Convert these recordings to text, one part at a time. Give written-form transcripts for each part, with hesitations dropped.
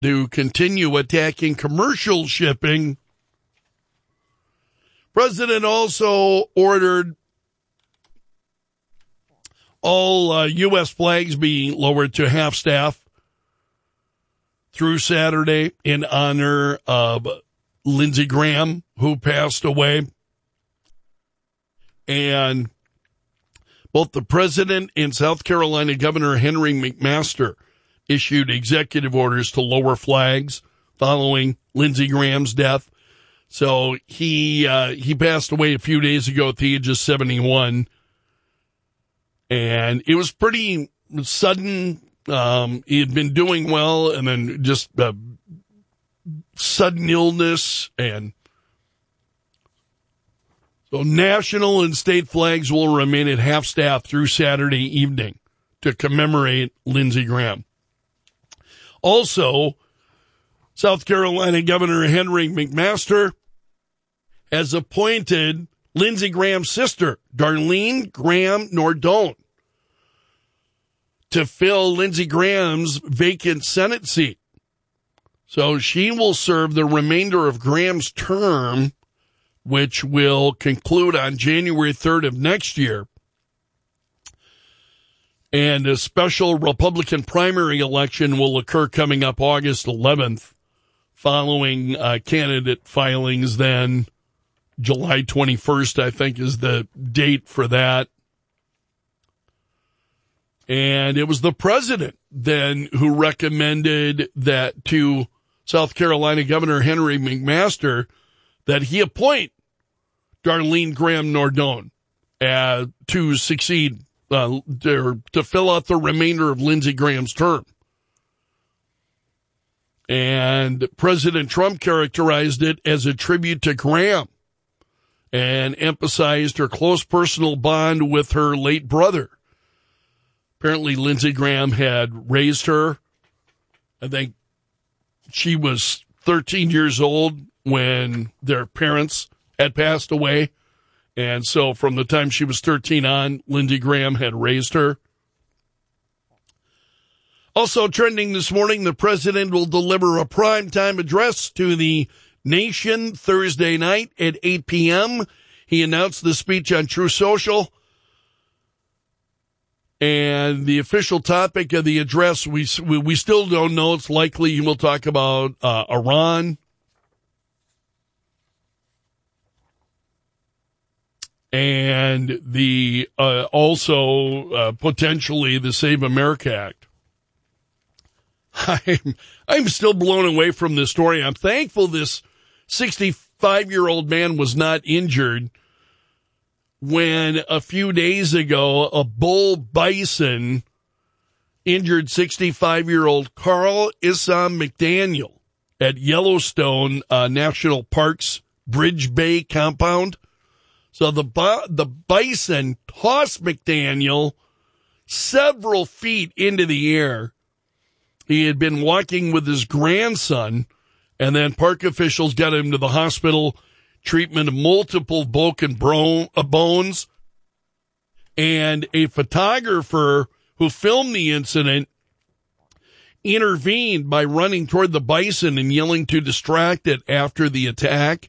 to continue attacking commercial shipping. President also ordered all U.S. flags be lowered to half-staff through Saturday in honor of Lindsey Graham, who passed away. And both the president and South Carolina Governor Henry McMaster issued executive orders to lower flags following Lindsey Graham's death. So he passed away a few days ago at the age of 71. And it was pretty sudden. He had been doing well, and then just sudden illness. And so national and state flags will remain at half-staff through Saturday evening to commemorate Lindsey Graham. Also, South Carolina Governor Henry McMaster has appointed Lindsey Graham's sister, Darlene Graham Nordone, to fill Lindsey Graham's vacant Senate seat. So she will serve the remainder of Graham's term, which will conclude on January 3rd of next year. And a special Republican primary election will occur coming up August 11th, following candidate filings then. July 21st, I think, is the date for that. And it was the president then who recommended that to South Carolina Governor Henry McMaster that he appoint Darlene Graham Nordone to succeed, to fill out the remainder of Lindsey Graham's term. And President Trump characterized it as a tribute to Graham and emphasized her close personal bond with her late brother. Apparently, Lindsey Graham had raised her. I think she was 13 years old when their parents had passed away. And so from the time she was 13 on, Lindsey Graham had raised her. Also trending this morning, the president will deliver a primetime address to the nation Thursday night at 8 p.m. He announced the speech on Truth Social. And the official topic of the address, we still don't know. It's likely he will talk about Iran. And the also potentially the Save America Act. I'm still blown away from this story. I'm thankful this 65-year-old man was not injured when a few days ago a bull bison injured 65-year-old Carl Issam McDaniel at Yellowstone National Park's Bridge Bay compound. So the bison tossed McDaniel several feet into the air. He had been walking with his grandson, and then park officials got him to the hospital, treatment of multiple broken bones. And a photographer who filmed the incident intervened by running toward the bison and yelling to distract it after the attack.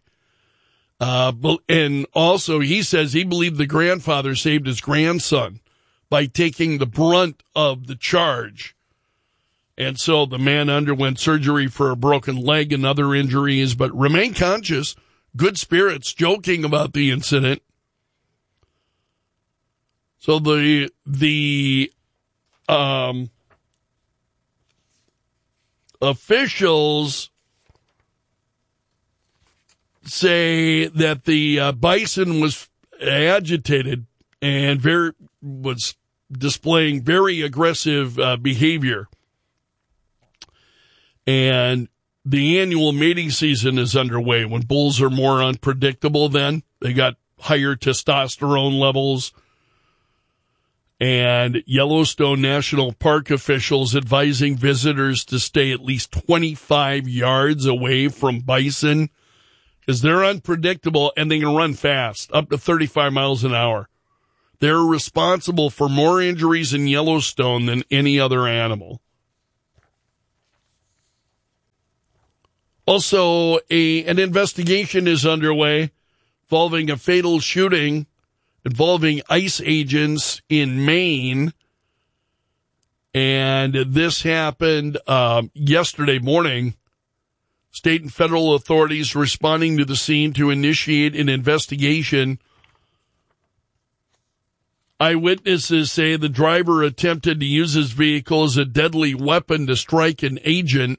And also, he says he believed the grandfather saved his grandson by taking the brunt of the charge. And so the man underwent surgery for a broken leg and other injuries, but remained conscious, good spirits, joking about the incident. So the officials say that the bison was agitated and was displaying very aggressive behavior. And the annual mating season is underway. When bulls are more unpredictable, then they got higher testosterone levels. And Yellowstone National Park officials advising visitors to stay at least 25 yards away from bison because they're unpredictable and they can run fast, up to 35 miles an hour. They're responsible for more injuries in Yellowstone than any other animal. Also, an investigation is underway involving a fatal shooting involving ICE agents in Maine. And this happened yesterday morning. State and federal authorities responding to the scene to initiate an investigation. Eyewitnesses say the driver attempted to use his vehicle as a deadly weapon to strike an agent.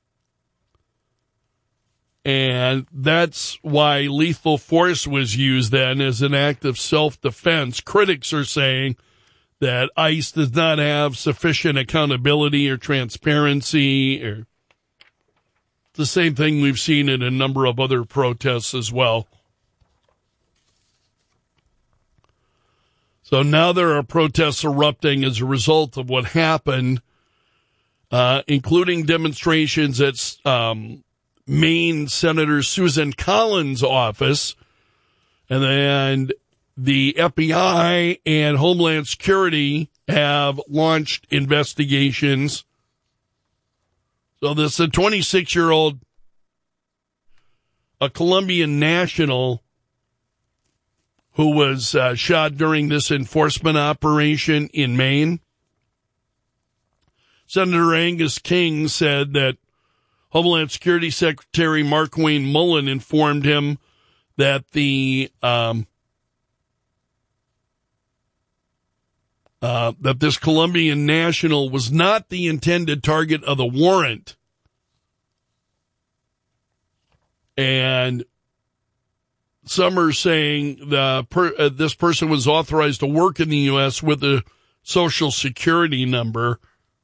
And that's why lethal force was used then as an act of self-defense. Critics are saying that ICE does not have sufficient accountability or transparency. Or the same thing we've seen in a number of other protests as well. So now there are protests erupting as a result of what happened, including demonstrations at Maine Senator Susan Collins' office, and then the FBI and Homeland Security have launched investigations. So this is a 26-year-old, a Colombian national who was shot during this enforcement operation in Maine. Senator Angus King said that Homeland Security Secretary Markwayne Mullin informed him that that this Colombian national was not the intended target of the warrant. And some are saying this person was authorized to work in the U.S. with a Social Security number.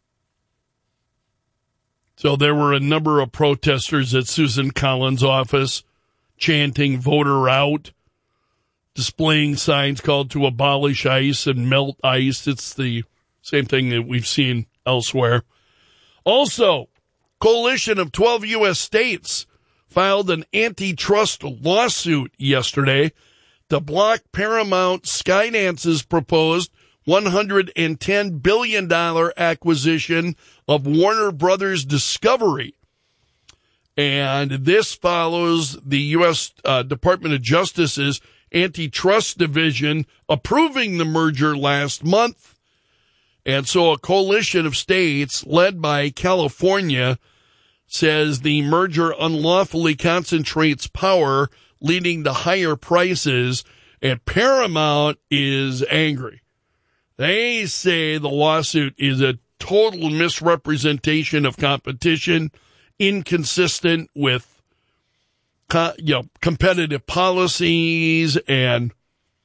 So there were a number of protesters at Susan Collins' office chanting "voter out," displaying signs called to abolish ICE and melt ICE. It's the same thing that we've seen elsewhere. Also, coalition of 12 U.S. states filed an antitrust lawsuit yesterday to block Paramount Skydance's proposed $110 billion acquisition of Warner Brothers Discovery. And this follows the U.S. Department of Justice's Antitrust Division approving the merger last month. And so a coalition of states led by California says the merger unlawfully concentrates power, leading to higher prices, and Paramount is angry. They say the lawsuit is a total misrepresentation of competition, inconsistent with competitive policies, and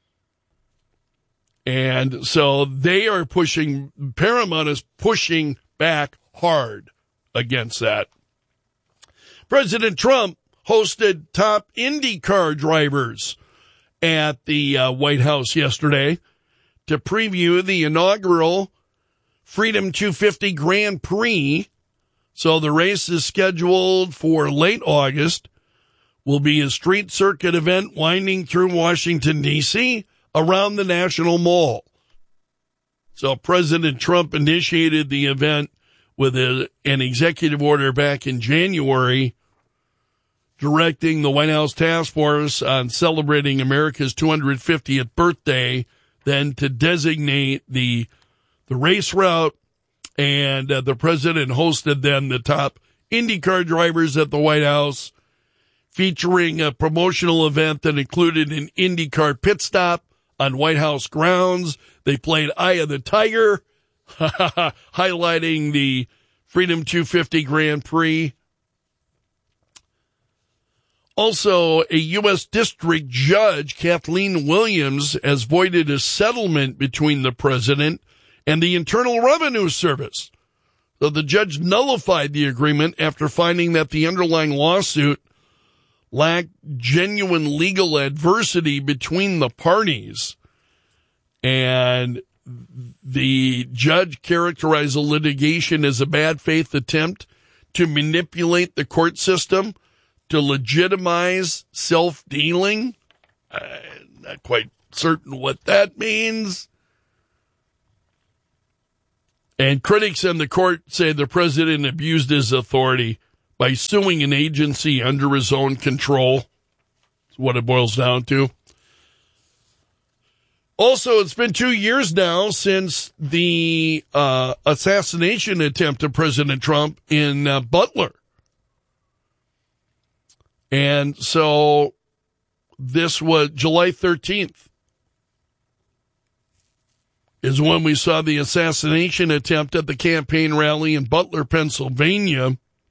so they are pushing, Paramount is pushing back hard against that. President Trump hosted top IndyCar drivers at the White House yesterday to preview the inaugural Freedom 250 Grand Prix. So the race is scheduled for late August. Will be a street circuit event winding through Washington, D.C., around the National Mall. So President Trump initiated the event with an executive order back in January, directing the White House task force on celebrating America's 250th birthday, then to designate the race route. And the president hosted then the top IndyCar drivers at the White House, featuring a promotional event that included an IndyCar pit stop on White House grounds. They played Eye of the Tiger, highlighting the Freedom 250 Grand Prix. Also, a U.S. District Judge, Kathleen Williams, has voided a settlement between the president and the Internal Revenue Service. So the judge nullified the agreement after finding that the underlying lawsuit lacked genuine legal adversity between the parties. And the judge characterized the litigation as a bad faith attempt to manipulate the court system to legitimize self-dealing. Not quite certain what that means. And critics in the court say the president abused his authority by suing an agency under his own control. That's what it boils down to. Also, it's been 2 years now since the assassination attempt of President Trump in Butler. And so this was July 13th is when we saw the assassination attempt at the campaign rally in Butler, Pennsylvania.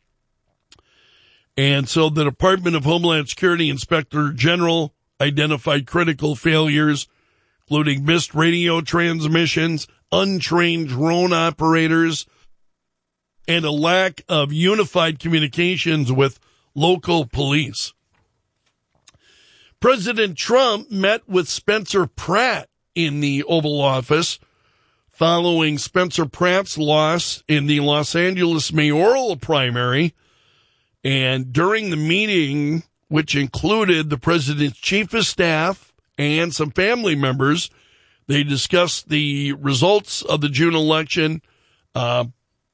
And so the Department of Homeland Security Inspector General identified critical failures, including missed radio transmissions, untrained drone operators, and a lack of unified communications with local police. President Trump met with Spencer Pratt in the Oval Office following Spencer Pratt's loss in the Los Angeles mayoral primary. And during the meeting, which included the president's chief of staff and some family members, they discussed the results of the June election. And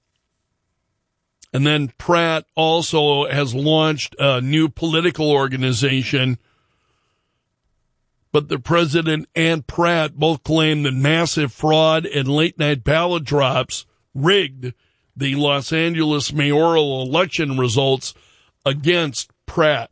then Pratt also has launched a new political organization. But the president and Pratt both claim that massive fraud and late-night ballot drops rigged the Los Angeles mayoral election results against Pratt.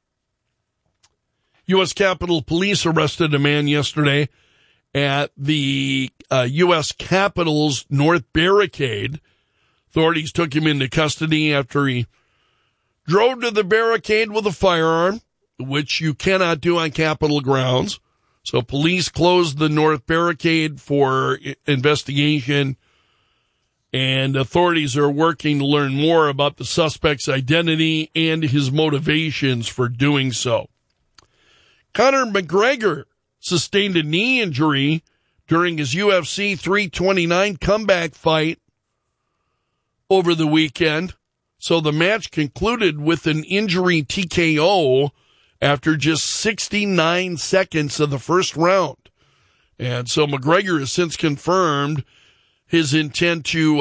U.S. Capitol Police arrested a man yesterday at the U.S. Capitol's North Barricade. Authorities took him into custody after he drove to the barricade with a firearm, which you cannot do on Capitol grounds. So police closed the North Barricade for investigation, and authorities are working to learn more about the suspect's identity and his motivations for doing so. Conor McGregor sustained a knee injury during his UFC 329 comeback fight over the weekend. So the match concluded with an injury TKO after just 69 seconds of the first round. And so McGregor has since confirmed his intent to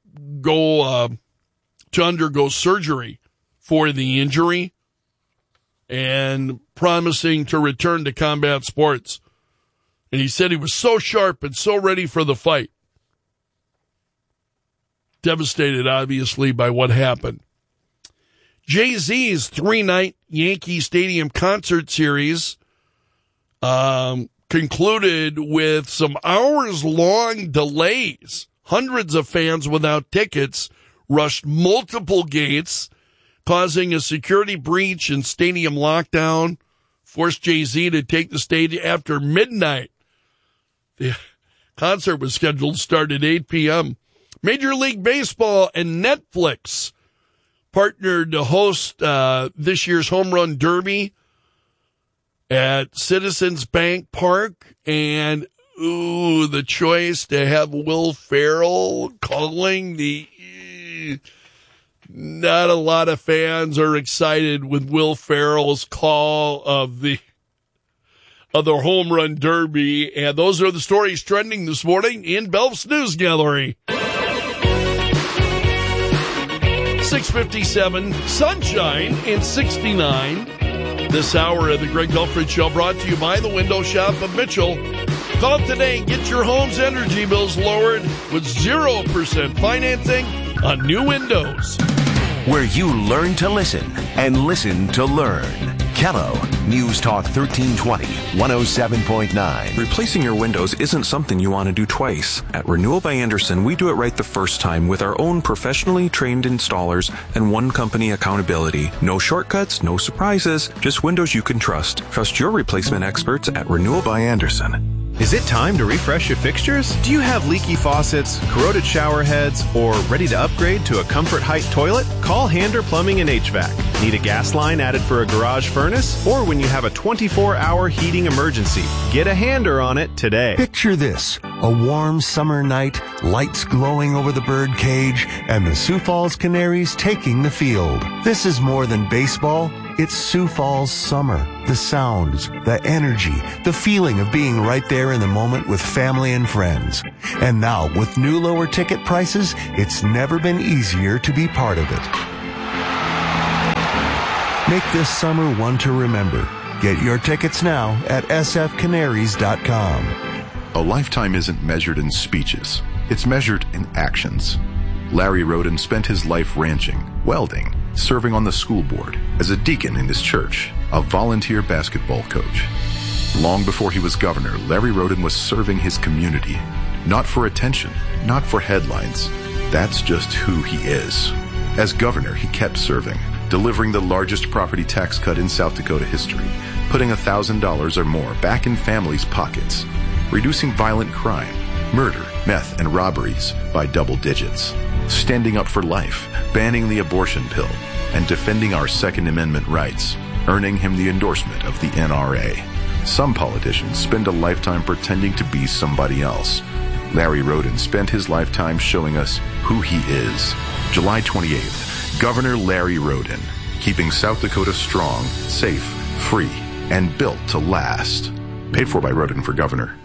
undergo surgery for the injury and promising to return to combat sports. And he said he was so sharp and so ready for the fight. Devastated, obviously, by what happened. Jay-Z's 3-night Yankee Stadium concert series concluded with some hours-long delays. Hundreds of fans without tickets rushed multiple gates, causing a security breach and stadium lockdown, forced Jay-Z to take the stage after midnight. The concert was scheduled to start at 8 p.m. Major League Baseball and Netflix partnered to host this year's Home Run Derby at Citizens Bank Park, and the choice to have Will Ferrell calling not a lot of fans are excited with Will Ferrell's call of the Home Run Derby, and those are the stories trending this morning in Belf's News Gallery. 6:57, sunshine and 69. This hour of the Greg Belford Show brought to you by the Window Shop of Mitchell. Call today and get your home's energy bills lowered with 0% financing on new windows. Where you learn to listen and listen to learn. Kello, News Talk 1320, 107.9. Replacing your windows isn't something you want to do twice. At Renewal by Andersen, we do it right the first time with our own professionally trained installers and one company accountability. No shortcuts, no surprises, just windows you can trust. Trust your replacement experts at Renewal by Andersen. Is it time to refresh your fixtures? Do you have leaky faucets, corroded shower heads, or ready to upgrade to a Comfort Height toilet? Call Hander Plumbing and HVAC. Need a gas line added for a garage furnace? Or when you have a 24-hour heating emergency? Get a Hander on it today. Picture this, a warm summer night, lights glowing over the bird cage, and the Sioux Falls Canaries taking the field. This is more than baseball. It's Sioux Falls summer. The sounds, the energy, the feeling of being right there in the moment with family and friends. And now, with new lower ticket prices, it's never been easier to be part of it. Make this summer one to remember. Get your tickets now at sfcanaries.com. A lifetime isn't measured in speeches. It's measured in actions. Larry Roden spent his life ranching, welding, serving on the school board, as a deacon in his church, a volunteer basketball coach. Long before he was governor, Larry Roden was serving his community. Not for attention, not for headlines. That's just who he is. As governor, he kept serving, delivering the largest property tax cut in South Dakota history, putting $1,000 or more back in families' pockets, reducing violent crime, murder, meth, and robberies by double digits, standing up for life, banning the abortion pill, and defending our Second Amendment rights, earning him the endorsement of the NRA. Some politicians spend a lifetime pretending to be somebody else. Larry Roden spent his lifetime showing us who he is. July 28th, Governor Larry Roden, keeping South Dakota strong, safe, free, and built to last. Paid for by Roden for Governor.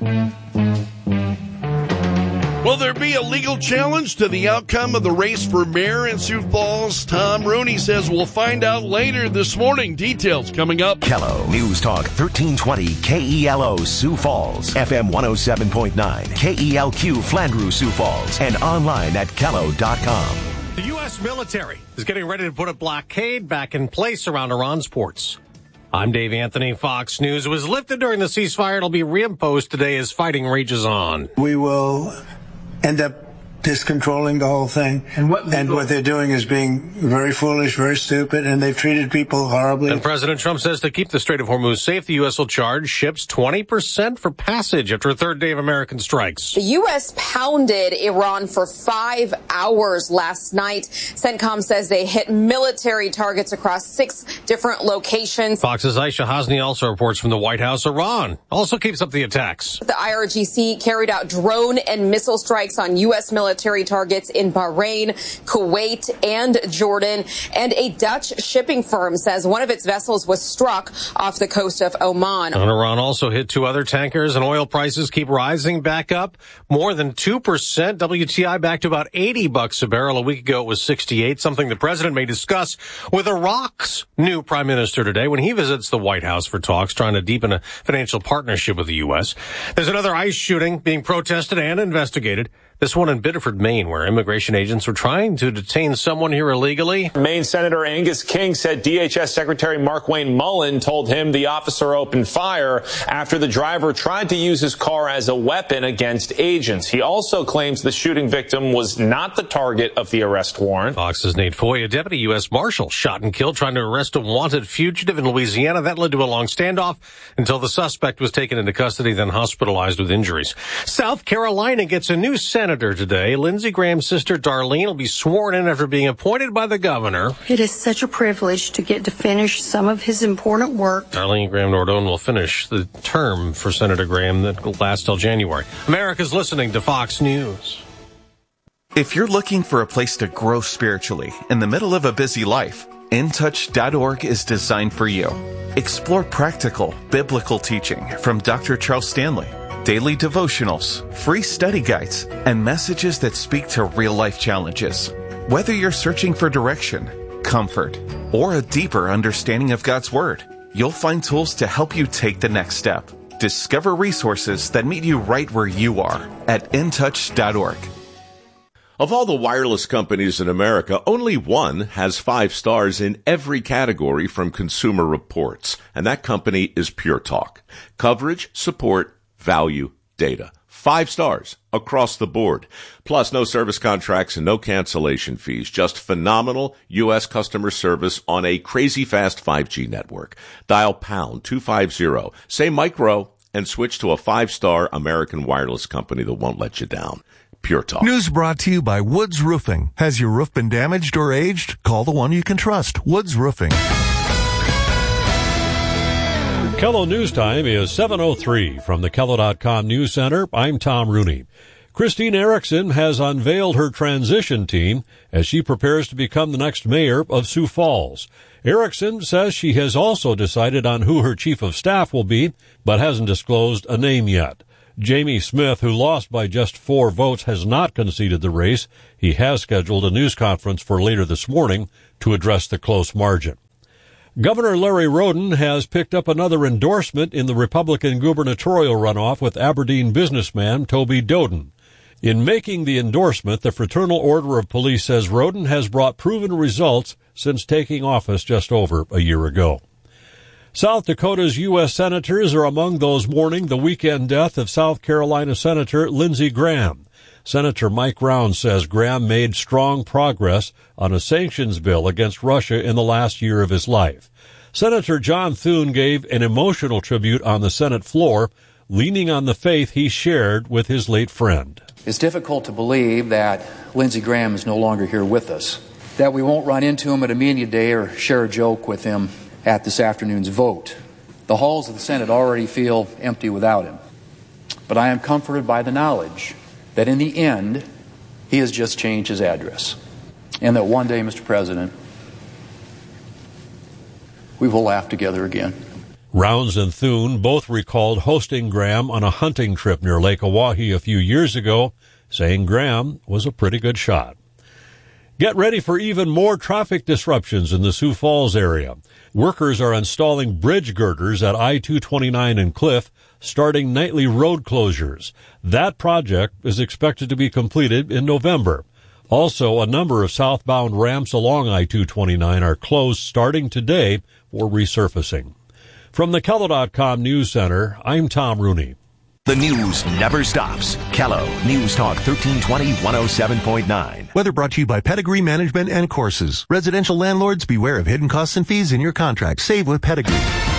Will there be a legal challenge to the outcome of the race for mayor in Sioux Falls? Tom Rooney says we'll find out later this morning. Details coming up. KELO News Talk 1320 KELO Sioux Falls, FM 107.9, KELQ Flandreau Sioux Falls, and online at KELO.com. The U.S. military is getting ready to put a blockade back in place around Iran's ports. I'm Dave Anthony, Fox News. It was lifted during the ceasefire. It'll be reimposed today as fighting rages on. We will end up discontrolling the whole thing. And what they're doing is being very foolish, very stupid, and they've treated people horribly. And President Trump says to keep the Strait of Hormuz safe, the U.S. will charge ships 20% for passage after a third day of American strikes. The U.S. pounded Iran for 5 hours last night. CENTCOM says they hit military targets across 6 different locations. Fox's Aisha Hasni also reports from the White House. Iran also keeps up the attacks. The IRGC carried out drone and missile strikes on U.S. military targets in Bahrain, Kuwait, and Jordan. And a Dutch shipping firm says one of its vessels was struck off the coast of Oman. And Iran also hit 2 other tankers, and oil prices keep rising back up more than 2%. WTI back to about $80 a barrel. A week ago it was 68, something the president may discuss with Iraq's new prime minister today when he visits the White House for talks trying to deepen a financial partnership with the U.S. There's another ICE shooting being protested and investigated. This one in Biddeford, Maine, where immigration agents were trying to detain someone here illegally. Maine Senator Angus King said DHS Secretary Markwayne Mullen told him the officer opened fire after the driver tried to use his car as a weapon against agents. He also claims the shooting victim was not the target of the arrest warrant. Fox's Nate Foy, a deputy U.S. Marshal, shot and killed trying to arrest a wanted fugitive in Louisiana. That led to a long standoff until the suspect was taken into custody, then hospitalized with injuries. South Carolina gets a new senator today. Lindsey Graham's sister Darlene will be sworn in after being appointed by the governor. It is such a privilege to get to finish some of his important work. Darlene Graham Nordone will finish the term for Senator Graham that will last till January. America's listening to Fox News. If you're looking for a place to grow spiritually in the middle of a busy life, InTouch.org is designed for you. Explore practical, biblical teaching from Dr. Charles Stanley, daily devotionals, free study guides, and messages that speak to real-life challenges. Whether you're searching for direction, comfort, or a deeper understanding of God's Word, you'll find tools to help you take the next step. Discover resources that meet you right where you are at InTouch.org. Of all the wireless companies in America, only one has 5 stars in every category from Consumer Reports, and that company is Pure Talk. Coverage, support, value, data. 5 stars across the board. Plus, no service contracts and no cancellation fees. Just phenomenal U.S. customer service on a crazy fast 5G network. Dial pound 250, say micro, and switch to a 5-star American wireless company that won't let you down. Pure Talk. News brought to you by Woods Roofing. Has your roof been damaged or aged? Call the one you can trust, Woods Roofing. KELO News Time is 7:03 from the KELO.com News Center. I'm Tom Rooney. Christine Erickson has unveiled her transition team as she prepares to become the next mayor of Sioux Falls. Erickson says she has also decided on who her chief of staff will be, but hasn't disclosed a name yet. Jamie Smith, who lost by just 4 votes, has not conceded the race. He has scheduled a news conference for later this morning to address the close margin. Governor Larry Roden has picked up another endorsement in the Republican gubernatorial runoff with Aberdeen businessman Toby Doden. In making the endorsement, the Fraternal Order of Police says Roden has brought proven results since taking office just over a year ago. South Dakota's U.S. senators are among those mourning the weekend death of South Carolina Senator Lindsey Graham. Senator Mike Rounds says Graham made strong progress on a sanctions bill against Russia in the last year of his life. Senator John Thune gave an emotional tribute on the Senate floor, leaning on the faith he shared with his late friend. It's difficult to believe that Lindsey Graham is no longer here with us, that we won't run into him at a media day or share a joke with him at this afternoon's vote. The halls of the Senate already feel empty without him. But I am comforted by the knowledge that in the end, he has just changed his address. And that one day, Mr. President, we will laugh together again. Rounds and Thune both recalled hosting Graham on a hunting trip near Lake Oahe a few years ago, saying Graham was a pretty good shot. Get ready for even more traffic disruptions in the Sioux Falls area. Workers are installing bridge girders at I-229 and Cliff, starting nightly road closures. That project is expected to be completed in November. Also, a number of southbound ramps along I-229 are closed starting today for resurfacing. From the Kello.com News Center, I'm Tom Rooney. The news never stops. Kello News Talk 1320 107.9. Weather brought to you by Pedigree Management and Courses. Residential landlords, beware of hidden costs and fees in your contract. Save with Pedigree.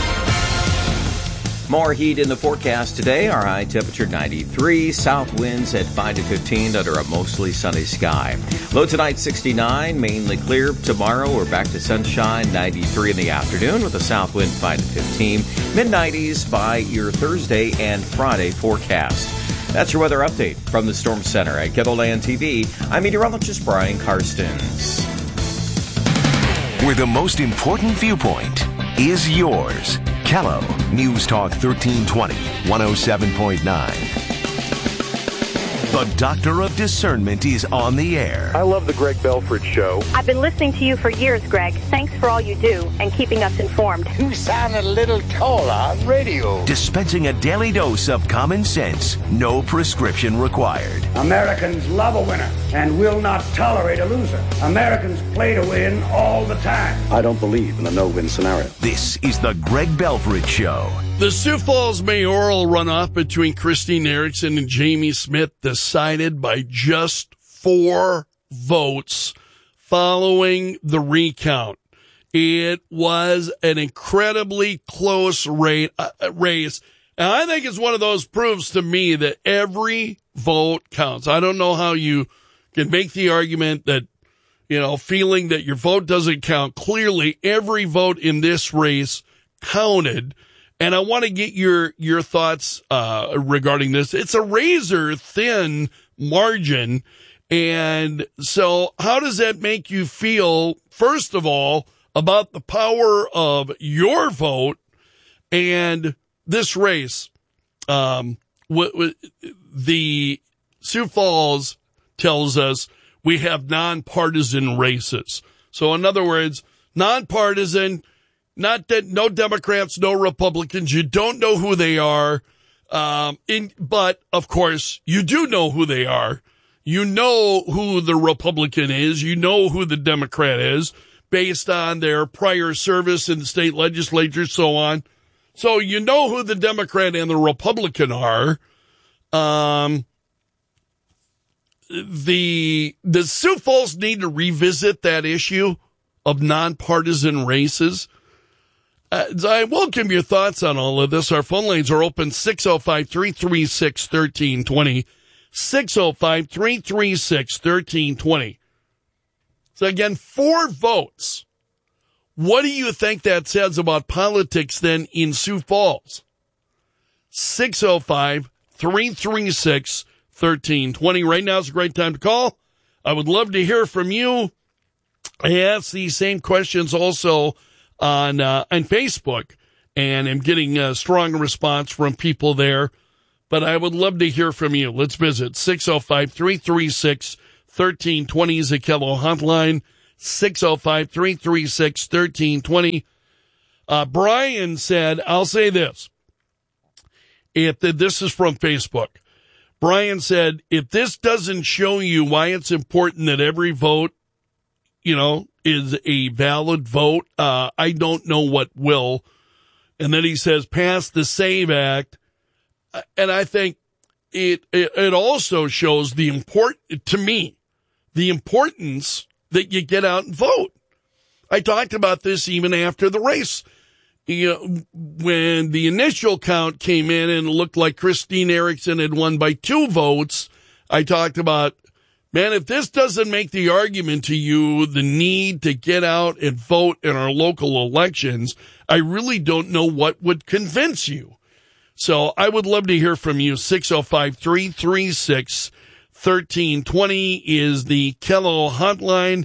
More heat in the forecast today. Our high temperature 93. South winds at 5 to 15 under a mostly sunny sky. Low tonight 69. Mainly clear. Tomorrow we're back to sunshine. 93 in the afternoon with a south wind 5 to 15. Mid-90s by your Thursday and Friday forecast. That's your weather update from the Storm Center at Kettleland TV. I'm meteorologist Brian Karstens. Where the most important viewpoint is yours. Kello News Talk 1320 107.9. The Doctor of Discernment is on the air. I love the Greg Belford Show. I've been listening to you for years, Greg. Thanks for all you do and keeping us informed. You sound a little tall on radio. Dispensing a daily dose of common sense. No prescription required. Americans love a winner and will not tolerate a loser. Americans play to win all the time. I don't believe in a no-win scenario. This is the Greg Belford Show. The Sioux Falls mayoral runoff between Christine Erickson and Jamie Smith decided by just 4 votes following the recount. It was an incredibly close race. And I think it's one of those proofs to me that every vote counts. I don't know how you can make the argument that, feeling that your vote doesn't count. Clearly, every vote in this race counted. And I want to get your thoughts regarding this. It's a razor thin margin. And so how does that make you feel, first of all, about the power of your vote and this race? The Sioux Falls tells us we have nonpartisan races. So in other words, nonpartisan. Not that no Democrats, no Republicans. You don't know who they are. But of course, you do know who they are. You know who the Republican is. You know who the Democrat is based on their prior service in the state legislature, so on. So you know who the Democrat and the Republican are. The Sioux Falls need to revisit that issue of nonpartisan races. I welcome your thoughts on all of this. Our phone lines are open, 605-336-1320, 605-336-1320. So again, 4 votes. What do you think that says about politics then in Sioux Falls? 605-336-1320. Right now is a great time to call. I would love to hear from you. I ask these same questions also on Facebook, and I'm getting a strong response from people there. But I would love to hear from you. Let's visit 605-336-1320 is the Kello hotline. 605-336-1320. Brian said, I'll say this. This is from Facebook. Brian said, if this doesn't show you why it's important that every vote, is a valid vote, I don't know what will. And then he says, pass the SAVE Act. And I think it also shows the importance that you get out and vote. I talked about this even after the race. When the initial count came in and it looked like Christine Erickson had won by 2 votes, I talked about, man, if this doesn't make the argument to you, the need to get out and vote in our local elections, I really don't know what would convince you. So I would love to hear from you. 605-336-1320 is the Kello hotline.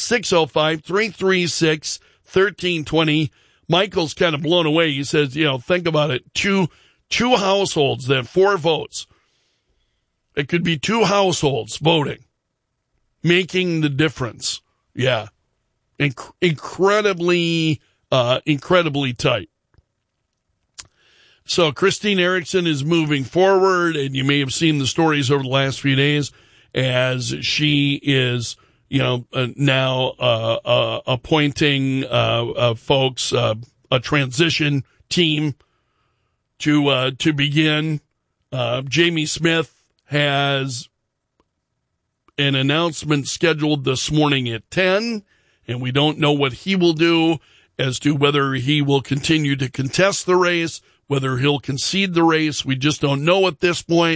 605-336-1320. Michael's kind of blown away. He says, think about it. Two households that have 4 votes. It could be 2 households voting, making the difference. Yeah. Incredibly tight. So Christine Erickson is moving forward, and you may have seen the stories over the last few days as she is, now appointing folks, a transition team to begin. Jamie Smith has an announcement scheduled this morning at 10, and we don't know what he will do as to whether he will continue to contest the race, whether he'll concede the race. We just don't know at this point.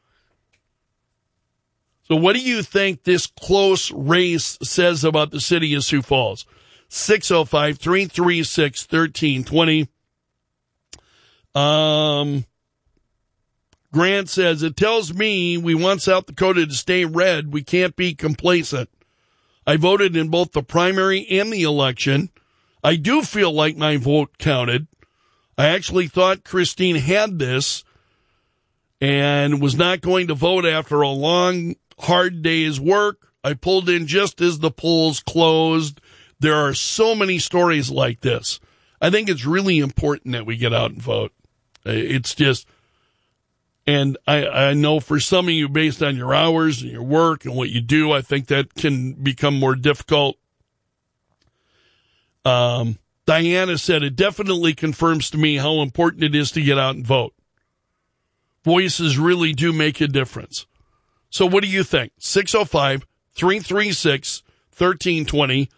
So what do you think this close race says about the city of Sioux Falls? 605-336-1320. Grant says, it tells me we want South Dakota to stay red. We can't be complacent. I voted in both the primary and the election. I do feel like my vote counted. I actually thought Christine had this and was not going to vote after a long, hard day's work. I pulled in just as the polls closed. There are so many stories like this. I think it's really important that we get out and vote. It's just, and I know for some of you, based on your hours and your work and what you do, I think that can become more difficult. Diana said, it definitely confirms to me how important it is to get out and vote. Voices really do make a difference. So what do you think? 605-336-1320.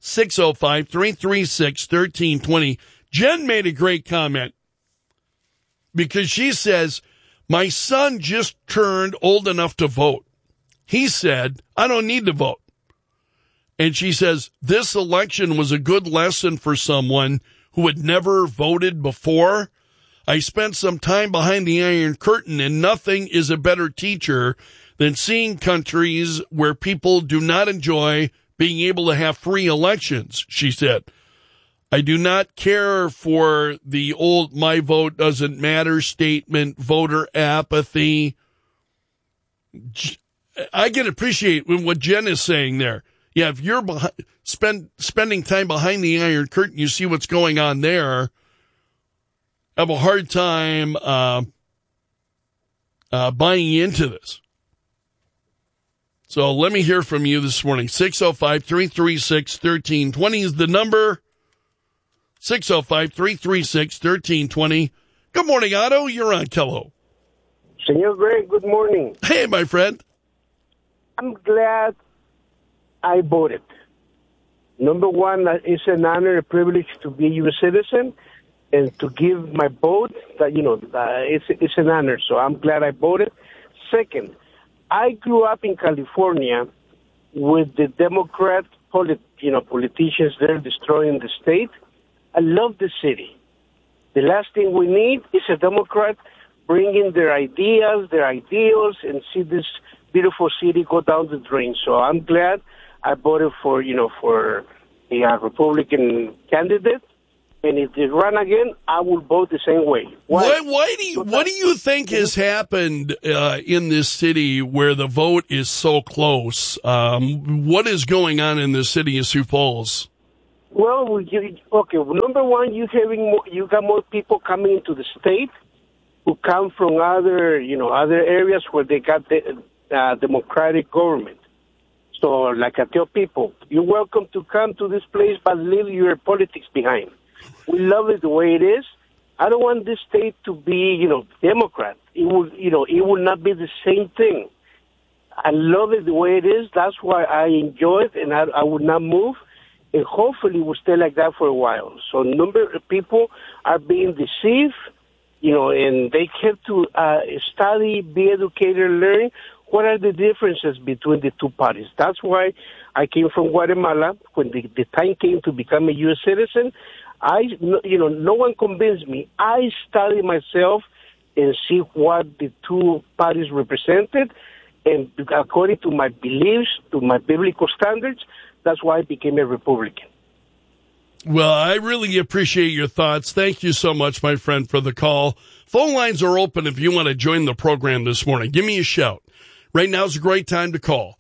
605-336-1320. Jen made a great comment because she says, my son just turned old enough to vote. He said, I don't need to vote. And she says, this election was a good lesson for someone who had never voted before. I spent some time behind the Iron Curtain, and nothing is a better teacher than seeing countries where people do not enjoy being able to have free elections, she said. I do not care for the old my vote doesn't matter statement, voter apathy. I can appreciate what Jen is saying there. Yeah, if you're spending time behind the Iron Curtain, you see what's going on there. Have a hard time buying into this. So let me hear from you this morning. 605-336-1320 is the number. 605-336-1320. Good morning, Otto. You're on Kello. Senor Greg, good morning. Hey, my friend. I'm glad I voted. Number one, it's an honor, a privilege to be a U.S. citizen and to give my vote. It's an honor, so I'm glad I voted. Second, I grew up in California with the Democrat politicians there destroying the state. I love the city. The last thing we need is a Democrat bringing their ideas, their ideals, and see this beautiful city go down the drain. So I'm glad I voted for a Republican candidate. And if they run again, I will vote the same way. What do you think has happened in this city where the vote is so close? What is going on in the city of Sioux Falls? Well, number one, you got more people coming into the state who come from other areas where they got the democratic government. So, like I tell people, you're welcome to come to this place, but leave your politics behind. We love it the way it is. I don't want this state to be, Democrat. It will not be the same thing. I love it the way it is. That's why I enjoy it, and I would not move. And hopefully we'll stay like that for a while. So number of people are being deceived, and they have to study, be educated, learn what are the differences between the two parties. That's why I came from Guatemala. When the time came to become a U.S. citizen, no one convinced me. I studied myself and see what the two parties represented, and according to my beliefs, to my biblical standards, that's why I became a Republican. Well, I really appreciate your thoughts. Thank you so much, my friend, for the call. Phone lines are open if you want to join the program this morning. Give me a shout. Right now is a great time to call.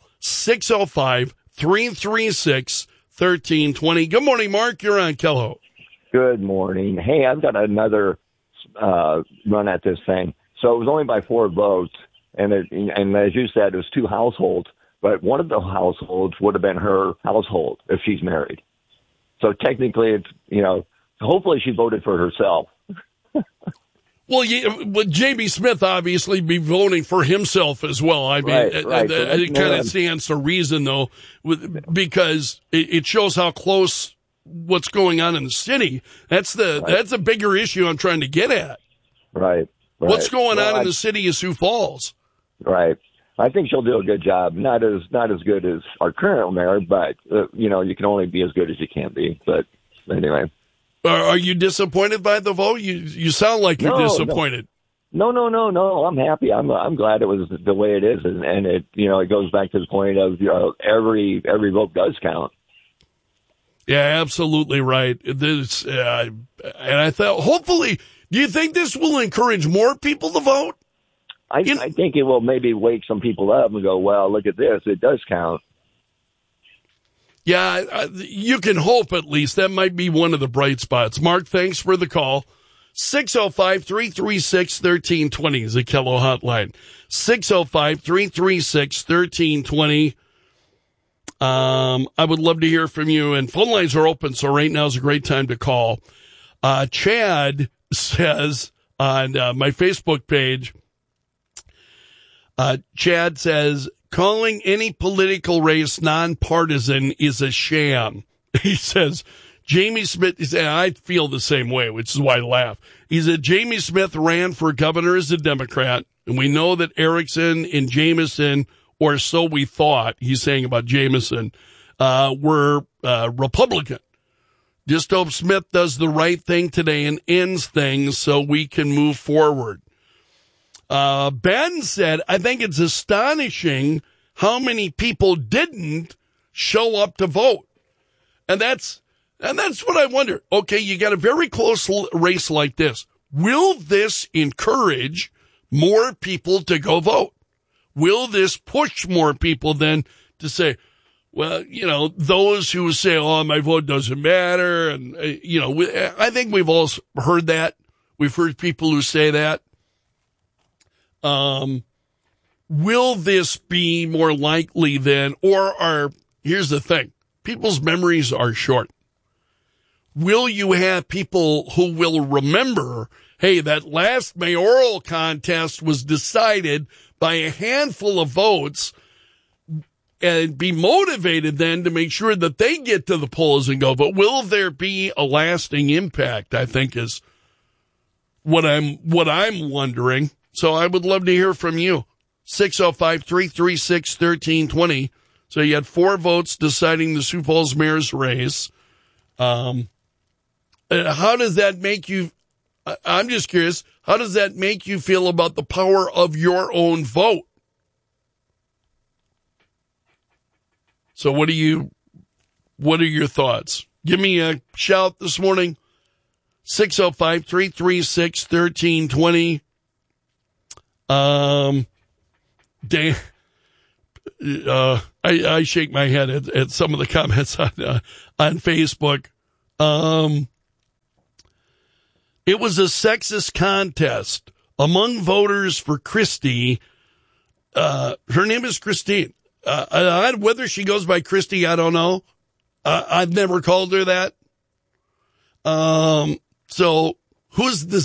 605-336-1320. Good morning, Mark. You're on Kello. Good morning. Hey, I've got another run at this thing. So it was only by 4 votes, and as you said, it was 2 households. But one of the households would have been her household if she's married. So technically, it's, hopefully she voted for herself. Well, J.B. Smith obviously be voting for himself as well. I mean, right. It kind of stands to reason, though, because it shows how close what's going on in the city. That's a bigger issue I'm trying to get at. Right. What's going on in the city of Sioux Falls? Right. I think she'll do a good job. Not as good as our current mayor, but you can only be as good as you can be. But anyway, are you disappointed by the vote? You sound like you're disappointed. No. I'm happy. I'm glad it was the way it is, and it it goes back to the point of every vote does count. Yeah, absolutely right. This and I thought, hopefully, do you think this will encourage more people to vote? I think it will maybe wake some people up and go, well, look at this. It does count. Yeah, you can hope at least. That might be one of the bright spots. Mark, thanks for the call. 605-336-1320 is the Kello hotline. 605-336-1320. I would love to hear from you, and phone lines are open, so right now is a great time to call. Chad says on my Facebook page, Chad says, calling any political race nonpartisan is a sham. He says, Jamie Smith, he said, I feel the same way, which is why I laugh. He said, Jamie Smith ran for governor as a Democrat, and we know that Erickson and Jameson, or so we thought, he's saying about Jameson, were Republican. Just hope Smith does the right thing today and ends things so we can move forward. Ben said, I think it's astonishing how many people didn't show up to vote. And that's what I wonder. Okay, you got a very close race like this. Will this encourage more people to go vote? Will this push more people then to say, well, those who say, oh, my vote doesn't matter. And, I think we've all heard that. We've heard people who say that. Will this be more likely then, here's the thing, people's memories are short. Will you have people who will remember, hey, that last mayoral contest was decided by a handful of votes, and be motivated then to make sure that they get to the polls and go, but will there be a lasting impact, I think is what I'm wondering. So I would love to hear from you. 605-336-1320. So you had 4 votes deciding the Sioux Falls mayor's race. How does that make you, I'm just curious, how does that make you feel about the power of your own vote? So what are your thoughts? Give me a shout this morning. 605-336-1320. Dan, I shake my head at some of the comments on Facebook. It was a sexist contest among voters for Christie. Her name is Christine. Whether she goes by Christie, I don't know. I've never called her that. So who's this?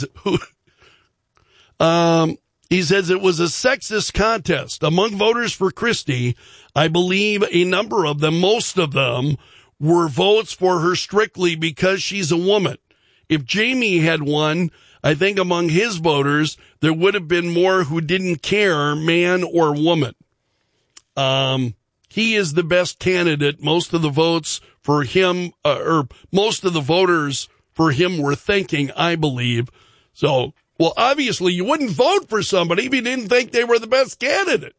He says it was a sexist contest among voters for Christie. I believe a number of them, most of them, were votes for her strictly because she's a woman. If Jamie had won, I think among his voters, there would have been more who didn't care, man or woman. He is the best candidate. Most of the votes for him, or most of the voters for him were thinking, I believe. So, well, obviously you wouldn't vote for somebody if you didn't think they were the best candidate.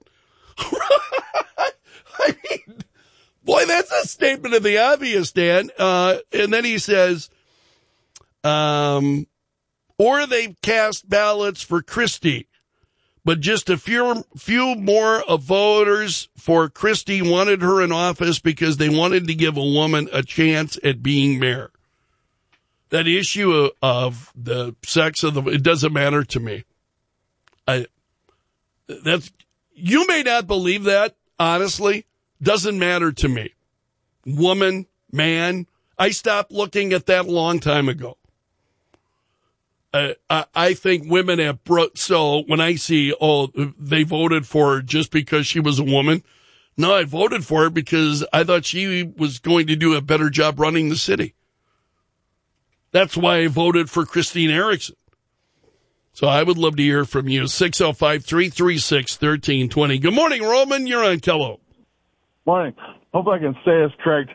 I mean, boy, that's a statement of the obvious, Dan. And then he says, or they cast ballots for Christie, but just a few more of voters for Christie wanted her in office because they wanted to give a woman a chance at being mayor. That issue of the sex of it doesn't matter to me. You may not believe that, honestly. Doesn't matter to me. Woman, man, I stopped looking at that a long time ago. I think women have so when I see, they voted for her just because she was a woman. No, I voted for her because I thought she was going to do a better job running the city. That's why I voted for Christine Erickson. So I would love to hear from you. 605-336-1320. Good morning, Roman. You're on Kello. Morning. Hope I can say this correct.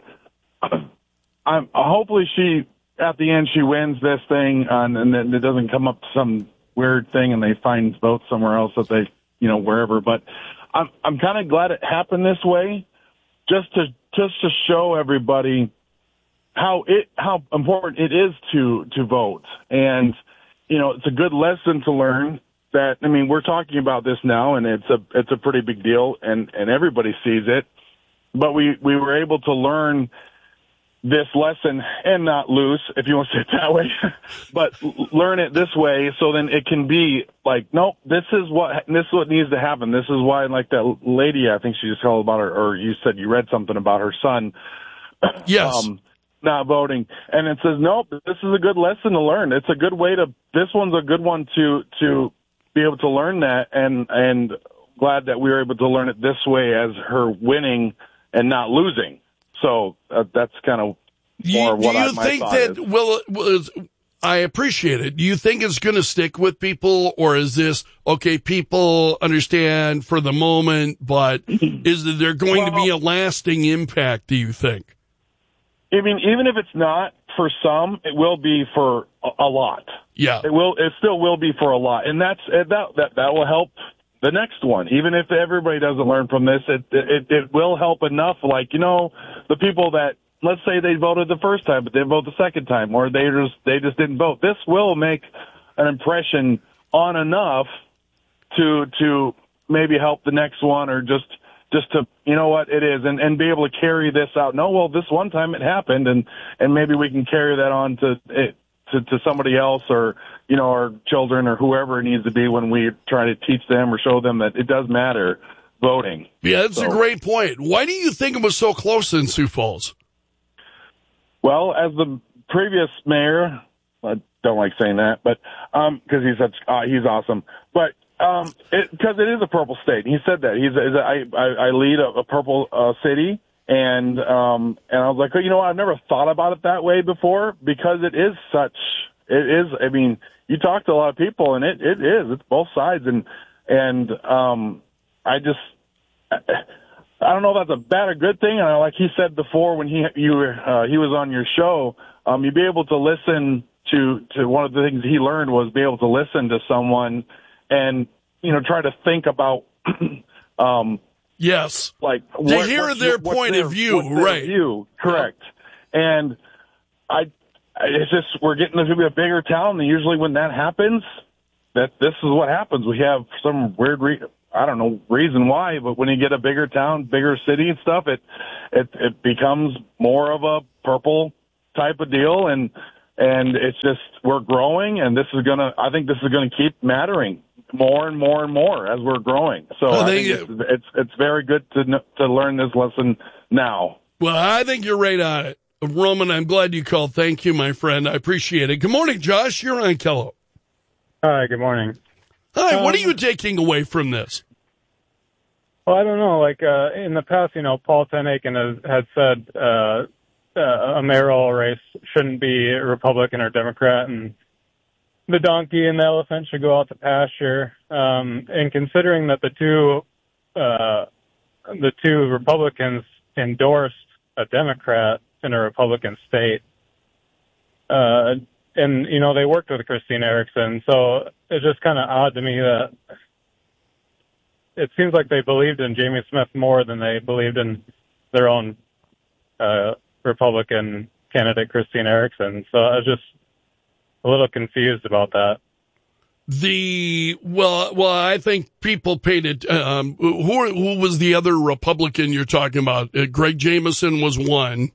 Hopefully she, at the end, she wins this thing, and then it doesn't come up to some weird thing and they find votes somewhere else that they, wherever. But I'm kind of glad it happened this way, just to show everybody how important it is to vote. And, it's a good lesson to learn that, we're talking about this now and it's a pretty big deal and everybody sees it, but we were able to learn this lesson and not lose, if you want to say it that way, but learn it this way. So then it can be like, nope, this is what needs to happen. This is why, like that lady, I think she just called about her, or you said you read something about her son. Yes. Not voting. And it says, nope, this is a good lesson to learn. It's a good way this one's a good one to be able to learn that. And glad that we were able to learn it this way as her winning and not losing. So that's kind of more what I might thought. Do you think that, I appreciate it. Do you think it's going to stick with people, or is this, okay, people understand for the moment, but is there going to be a lasting impact, do you think? Even if it's not for some, it will be for a lot. Yeah. It still will be for a lot. And that will help the next one. Even if everybody doesn't learn from this, it will help enough. Like, the people that, let's say they voted the first time, but they vote the second time, or they just didn't vote. This will make an impression on enough to maybe help the next one, or just to, what it is, and be able to carry this out. No, well, this one time it happened, and maybe we can carry that on to somebody else, or, our children, or whoever it needs to be, when we try to teach them or show them that it does matter, voting. Yeah, that's a great point. Why do you think it was so close in Sioux Falls? Well, as the previous mayor, I don't like saying that, but because he's awesome, but because it is a purple state. He said that I lead a purple city, and I was like, I've never thought about it that way before, because it is such. It is. You talk to a lot of people, and it's both sides, and I don't know if that's a bad or good thing. And like he said before, when he was on your show, you'd be able to listen to one of the things he learned was be able to listen to someone and, try to think about, yes, like to hear their point of view, right? Correct. And it's just, we're getting to be a bigger town, and usually when that happens, this is what happens. We have some weird I don't know reason why, but when you get a bigger town, bigger city and stuff, it becomes more of a purple type of deal, and it's just we're growing, and I think this is gonna keep mattering more and more and more as we're growing. So I think it's very good to learn this lesson now. Well, I think you're right on it. Roman, I'm glad you called. Thank you, my friend. I appreciate it. Good morning, Josh. You're on Kello. Hi, good morning. Hi, what are you taking away from this? Well, I don't know. Like, in the past, Paul Ten-Akin had said a mayoral race shouldn't be Republican or Democrat, and the donkey and the elephant should go out to pasture. And considering that the two Republicans endorsed a Democrat in a Republican state, and they worked with Christine Erickson, so it's just kind of odd to me that it seems like they believed in Jamie Smith more than they believed in their own Republican candidate, Christine Erickson. So I was just a little confused about that. Well, I think people paid it. Who was the other Republican you're talking about? Greg Jameson was one.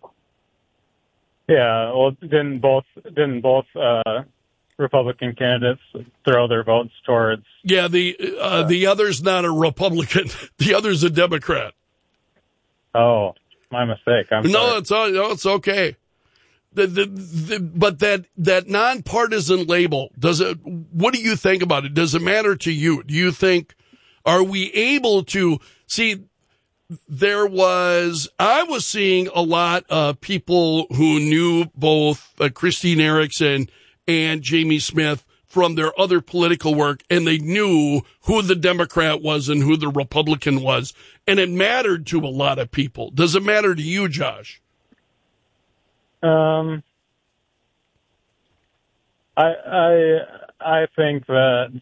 Yeah, well, didn't both Republican candidates throw their votes towards? Yeah, the other's not a Republican. The other's a Democrat. Oh, my mistake. No, it's okay. But that nonpartisan label, what do you think about it? Does it matter to you? Do you think, are we able to see? I was seeing a lot of people who knew both Christine Erickson and Jamie Smith from their other political work, and they knew who the Democrat was and who the Republican was, and it mattered to a lot of people. Does it matter to you, Josh? I think that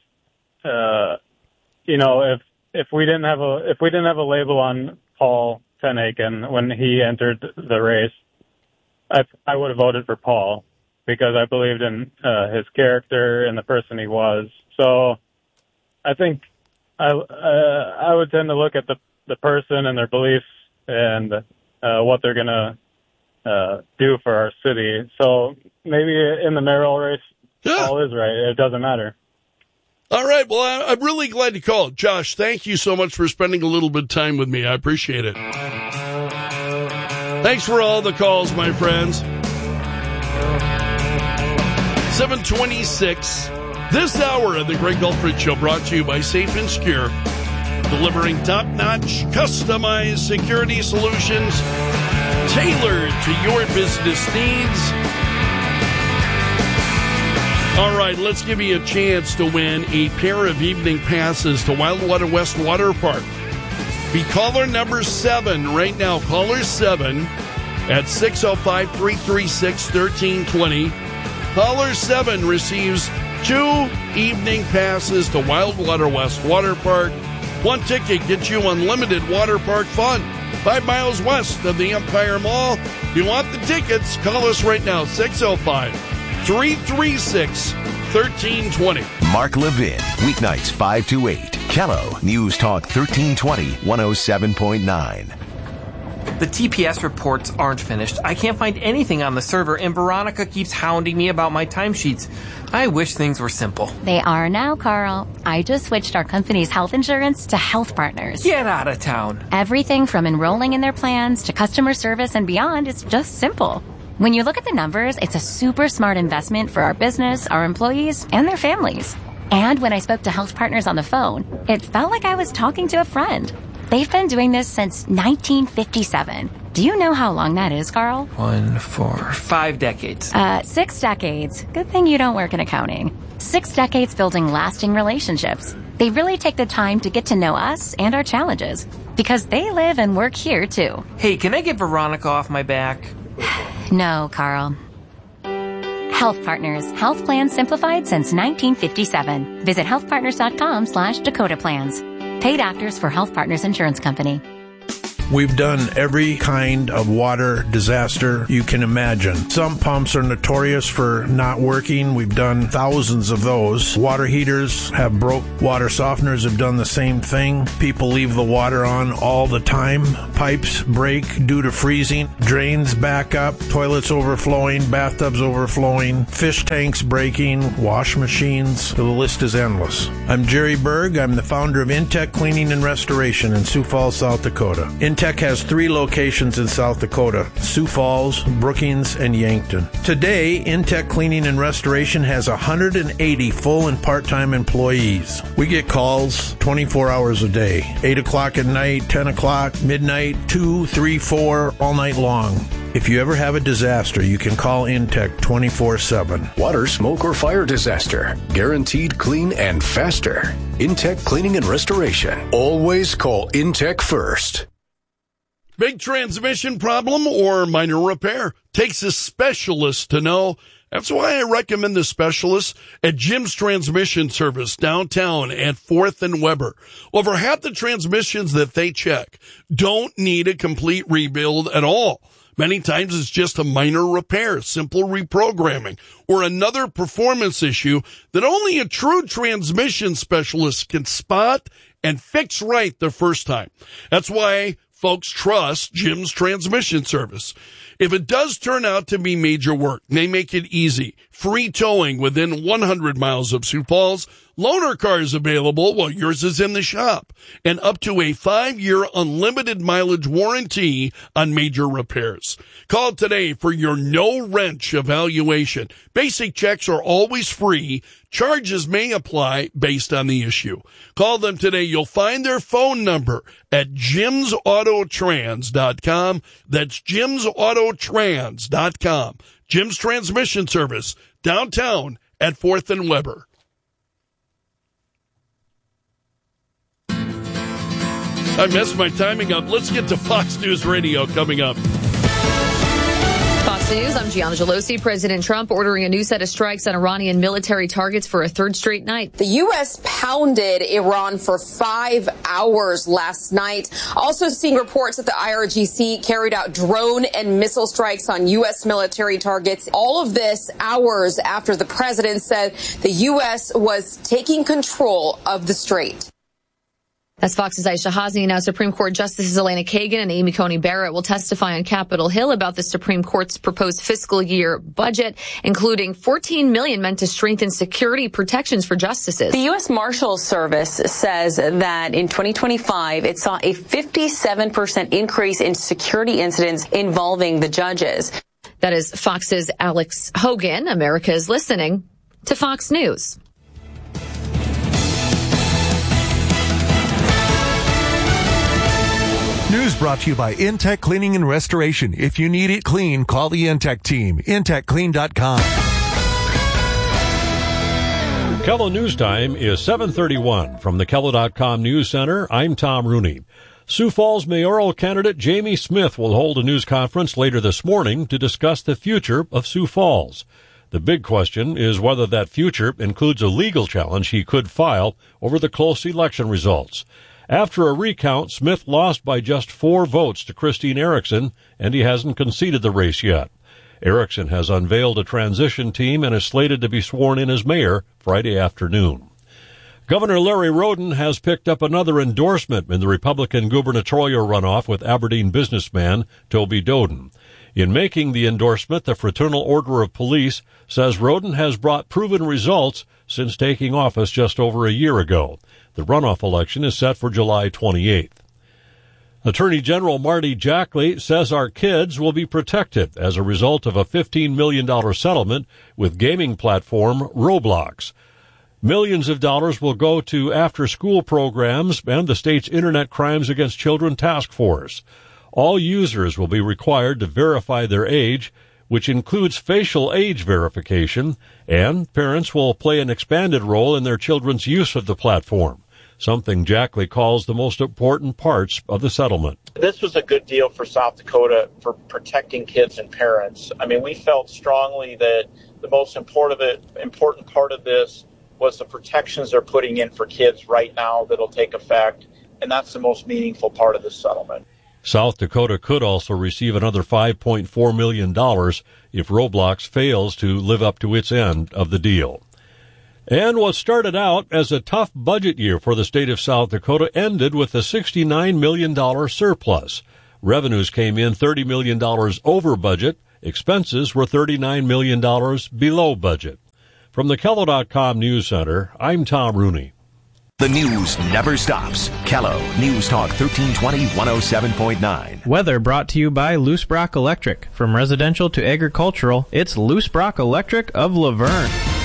if we didn't have a label on Paul Ten-Akin when he entered the race, I would have voted for Paul because I believed in his character and the person he was. So I think I would tend to look at the person and their beliefs and what they're gonna do for our city. So maybe in the mayoral race, Paul is right. It doesn't matter. All right. Well, I'm really glad you called. Josh, thank you so much for spending a little bit of time with me. I appreciate it. Thanks for all the calls, my friends. 726. This hour of the Greg Belford Show brought to you by Safe and Secure, delivering top-notch, customized security solutions tailored to your business needs. All right, let's give you a chance to win a pair of evening passes to Wildwater West Water Park. Be caller number 7 right now. Caller 7 at 605-336-1320. Caller 7 receives 2 evening passes to Wildwater West Water Park. 1 ticket gets you unlimited water park fun. 5 miles west of the Empire Mall. If you want the tickets, call us right now, 605-336-1320. Mark Levin, weeknights 5 to 8. Kello News Talk 1320, 107.9. The TPS reports aren't finished. I can't find anything on the server, and Veronica keeps hounding me about my timesheets. I wish things were simple. They are now, Carl. I just switched our company's health insurance to Health Partners. Get out of town. Everything from enrolling in their plans to customer service and beyond is just simple. When you look at the numbers, it's a super smart investment for our business, our employees, and their families. And when I spoke to Health Partners on the phone, it felt like I was talking to a friend. They've been doing this since 1957. Do you know how long that is, Carl? 1, 4, 5 decades. 6 decades. Good thing you don't work in accounting. 6 decades building lasting relationships. They really take the time to get to know us and our challenges because they live and work here, too. Hey, can I get Veronica off my back? No, Carl. Health Partners. Health plans simplified since 1957. Visit healthpartners.com/Dakota Plans. Paid actors for Health Partners Insurance Company. We've done every kind of water disaster you can imagine. Some pumps are notorious for not working. We've done thousands of those. Water heaters have broke. Water softeners have done the same thing. People leave the water on all the time. Pipes break due to freezing. Drains back up. Toilets overflowing. Bathtubs overflowing. Fish tanks breaking. Wash machines. The list is endless. I'm Jerry Berg. I'm the founder of Intech Cleaning and Restoration in Sioux Falls, South Dakota. Intech has 3 locations in South Dakota: Sioux Falls, Brookings, and Yankton. Today, Intech Cleaning and Restoration has 180 full and part-time employees. We get calls 24 hours a day, 8 o'clock at night, 10 o'clock, midnight, 2, 3, 4, all night long. If you ever have a disaster, you can call Intech 24/7. Water, smoke, or fire disaster. Guaranteed clean and faster. Intech Cleaning and Restoration. Always call Intech first. Big transmission problem or minor repair? Takes a specialist to know. That's why I recommend the specialists at Jim's Transmission Service downtown at 4th and Weber. Over half the transmissions that they check don't need a complete rebuild at all. Many times it's just a minor repair, simple reprogramming, or another performance issue that only a true transmission specialist can spot and fix right the first time. That's why folks trust Jim's Transmission Service. If it does turn out to be major work, they make it easy. Free towing within 100 miles of Sioux Falls. Loaner cars available while yours is in the shop. And up to a 5-year unlimited mileage warranty on major repairs. Call today for your no-wrench evaluation. Basic checks are always free. Charges may apply based on the issue. Call them today. You'll find their phone number at jimsautotrans.com. That's jimsautotrans.com. Jim's Transmission Service, downtown at 4th and Weber. I messed my timing up. Let's get to Fox News Radio coming up. Fox News, I'm Gianna Gelosi. President Trump ordering a new set of strikes on Iranian military targets for a third straight night. The U.S. pounded Iran for 5 hours last night. Also seeing reports that the IRGC carried out drone and missile strikes on U.S. military targets. All of this hours after the president said the U.S. was taking control of the strait. That's Fox's Aisha Hazni. Now Supreme Court Justices Elena Kagan and Amy Coney Barrett will testify on Capitol Hill about the Supreme Court's proposed fiscal year budget, including $14 million meant to strengthen security protections for justices. The U.S. Marshals Service says that in 2025, it saw a 57% increase in security incidents involving the judges. That is Fox's Alex Hogan. America is listening to Fox News. News brought to you by Intech Cleaning and Restoration. If you need it clean, call the Intech team. IntechClean.com. KELO News Time is 7:31 from the KELO.com News Center. I'm Tom Rooney. Sioux Falls mayoral candidate Jamie Smith will hold a news conference later this morning to discuss the future of Sioux Falls. The big question is whether that future includes a legal challenge he could file over the close election results. After a recount, Smith lost by just 4 votes to Christine Erickson, and he hasn't conceded the race yet. Erickson has unveiled a transition team and is slated to be sworn in as mayor Friday afternoon. Governor Larry Roden has picked up another endorsement in the Republican gubernatorial runoff with Aberdeen businessman Toby Doden. In making the endorsement, the Fraternal Order of Police says Roden has brought proven results since taking office just over a year ago. The runoff election is set for July 28th. Attorney General Marty Jackley says our kids will be protected as a result of a $15 million settlement with gaming platform Roblox. Millions of dollars will go to after-school programs and the state's Internet Crimes Against Children Task Force. All users will be required to verify their age, which includes facial age verification, and parents will play an expanded role in their children's use of the platform, something Jackley calls the most important parts of the settlement. This was a good deal for South Dakota for protecting kids and parents. I mean, we felt strongly that the most important part of this was the protections they're putting in for kids right now that'll take effect, and that's the most meaningful part of this settlement. South Dakota could also receive another $5.4 million if Roblox fails to live up to its end of the deal. And what started out as a tough budget year for the state of South Dakota ended with a $69 million surplus. Revenues came in $30 million over budget. Expenses were $39 million below budget. From the Kello.com News Center, I'm Tom Rooney. The news never stops. Kello News Talk 1320 107.9. Weather brought to you by Loose Brock Electric. From residential to agricultural, it's Loose Brock Electric of Laverne.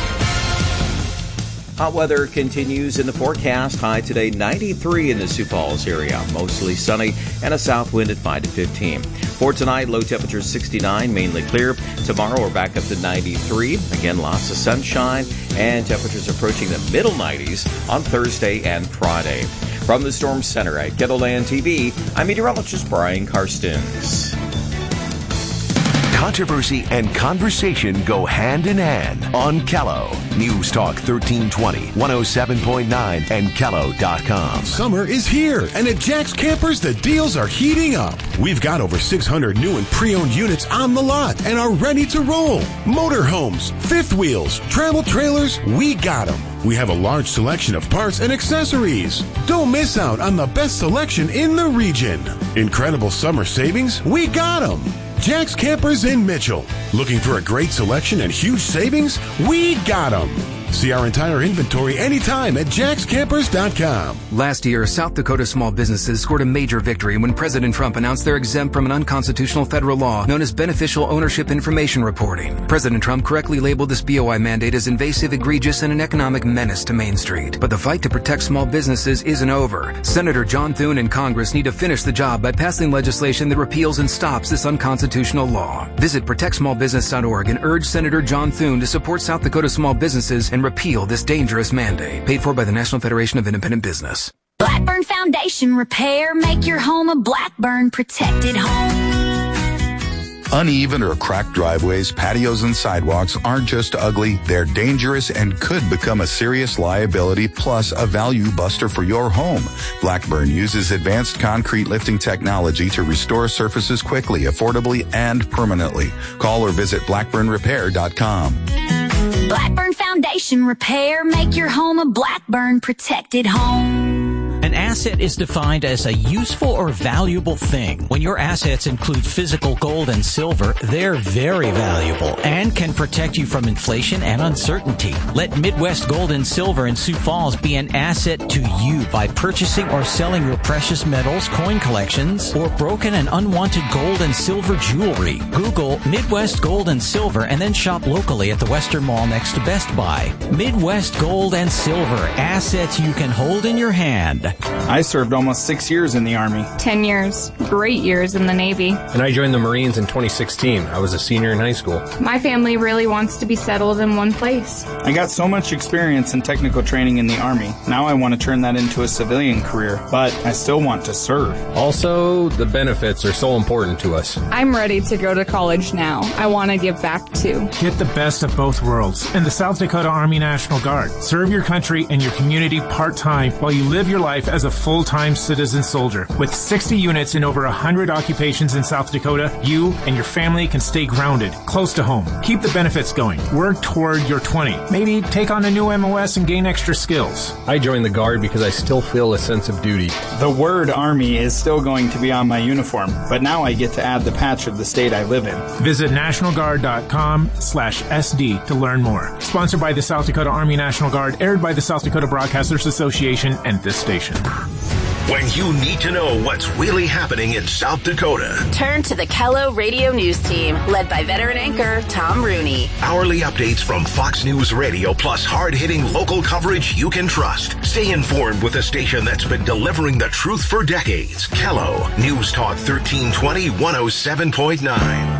Hot weather continues in the forecast. High today, 93 in the Sioux Falls area. Mostly sunny and a south wind at 5 to 15. For tonight, low temperature 69, mainly clear. Tomorrow, we're back up to 93. Again, lots of sunshine and temperatures approaching the middle 90s on Thursday and Friday. From the Storm Center at Kettleland TV, I'm meteorologist Brian Karstens. Controversy and conversation go hand in hand on Kello. News Talk 1320, 107.9, and Kello.com. Summer is here, and at Jack's Campers, the deals are heating up. We've got over 600 new and pre-owned units on the lot and are ready to roll. Motorhomes, fifth wheels, travel trailers, we got them. We have a large selection of parts and accessories. Don't miss out on the best selection in the region. Incredible summer savings, we got them. Jack's Campers in Mitchell. Looking for a great selection and huge savings? We got them. See our entire inventory anytime at jackscampers.com. Last year, South Dakota small businesses scored a major victory when President Trump announced they're exempt from an unconstitutional federal law known as beneficial ownership information reporting. President Trump correctly labeled this BOI mandate as invasive, egregious, and an economic menace to Main Street. But the fight to protect small businesses isn't over. Senator John Thune and Congress need to finish the job by passing legislation that repeals and stops this unconstitutional law. Visit protectsmallbusiness.org and urge Senator John Thune to support South Dakota small businesses and repeal this dangerous mandate. Paid for by the National Federation of Independent Business. Blackburn Foundation Repair. Make your home a Blackburn protected home. Uneven or cracked driveways, patios, and sidewalks aren't just ugly, they're dangerous and could become a serious liability plus a value buster for your home. Blackburn uses advanced concrete lifting technology to restore surfaces quickly, affordably, and permanently. Call or visit blackburnrepair.com. Blackburn Foundation Repair. Make your home a Blackburn protected home. An asset is defined as a useful or valuable thing. When your assets include physical gold and silver, they're very valuable and can protect you from inflation and uncertainty. Let Midwest Gold and Silver in Sioux Falls be an asset to you by purchasing or selling your precious metals, coin collections, or broken and unwanted gold and silver jewelry. Google Midwest Gold and Silver and then shop locally at the Western Mall next to Best Buy. Midwest Gold and Silver, assets you can hold in your hand. I served almost 6 years in the Army. 10 years. Great years in the Navy. And I joined the Marines in 2016. I was a senior in high school. My family really wants to be settled in one place. I got so much experience and technical training in the Army. Now I want to turn that into a civilian career, but I still want to serve. Also, the benefits are so important to us. I'm ready to go to college now. I want to give back too. Get the best of both worlds in the South Dakota Army National Guard. Serve your country and your community part-time while you live your life as a full-time citizen soldier. With 60 units in over 100 occupations in South Dakota, you and your family can stay grounded, close to home. Keep the benefits going. Work toward your 20. Maybe take on a new MOS and gain extra skills. I joined the Guard because I still feel a sense of duty. The word Army is still going to be on my uniform, but now I get to add the patch of the state I live in. Visit nationalguard.com/SD to learn more. Sponsored by the South Dakota Army National Guard, aired by the South Dakota Broadcasters Association and this station. When you need to know what's really happening in South Dakota, turn to the Kello Radio News Team, led by veteran anchor Tom Rooney. Hourly updates from Fox News Radio, plus hard-hitting local coverage you can trust. Stay informed with a station that's been delivering the truth for decades. Kello News Talk 1320 107.9.